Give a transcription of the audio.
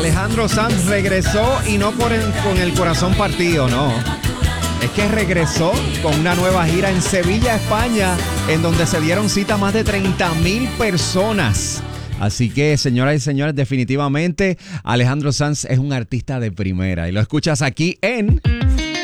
Alejandro Sanz regresó y no con el corazón partido, no. Es que regresó con una nueva gira en Sevilla, España, en donde se dieron cita más de 30,000 personas. Así que, señoras y señores, definitivamente Alejandro Sanz es un artista de primera. Y lo escuchas aquí en